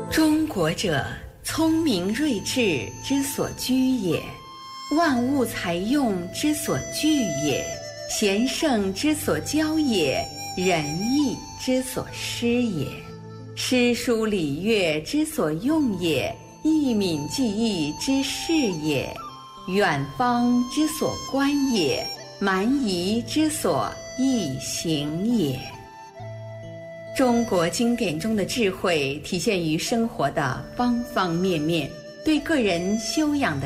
中国者，聪明睿智之所居也，万物才用之所聚也，贤圣之所交也，仁义之所施也，诗书礼乐之所用也，一敏记忆之事也，远方之所观也，蛮夷之所易行也。中国经典中的智慧体现于生活的方方面面，对个人修养的